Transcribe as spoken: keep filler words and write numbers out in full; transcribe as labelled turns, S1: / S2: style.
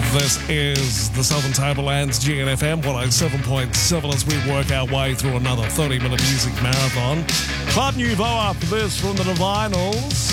S1: This is the Southern Tablelands G N F M one oh seven point seven as we work our way through another thirty minute music marathon. Club Nouveau after this from the Divinals.